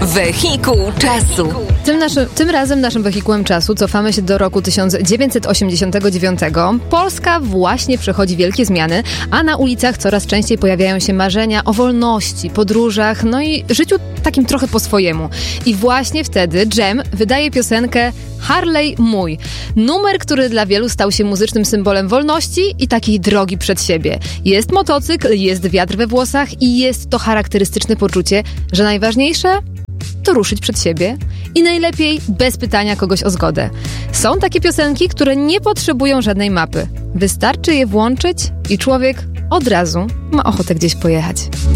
Wehikuł czasu. Tym razem naszym wehikułem czasu cofamy się do roku 1989. Polska właśnie przechodzi wielkie zmiany, a na ulicach coraz częściej pojawiają się marzenia o wolności, podróżach, no i życiu takim trochę po swojemu. I właśnie wtedy Dżem wydaje piosenkę Harley Mój. Numer, który dla wielu stał się muzycznym symbolem wolności i takiej drogi przed siebie. Jest motocykl, jest wiatr we włosach i jest to charakterystyczne poczucie, że najważniejsze to ruszyć przed siebie i najlepiej bez pytania kogoś o zgodę. Są takie piosenki, które nie potrzebują żadnej mapy. Wystarczy je włączyć i człowiek od razu ma ochotę gdzieś pojechać.